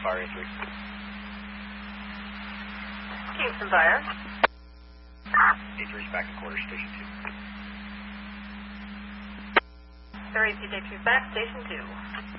Fire A3. Kingston Fire. A3 is back in quarter, Station 2. Surrey PJ2 back, Station 2.